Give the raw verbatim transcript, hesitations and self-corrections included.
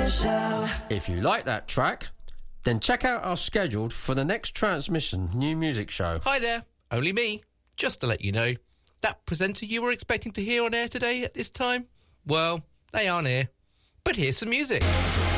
Show. If you like that track, then check out our schedule for the next Transmission New Music Show. Hi there, only me. Just to let you know, that presenter you were expecting to hear on air today at this time, well, they aren't here. But here's some music.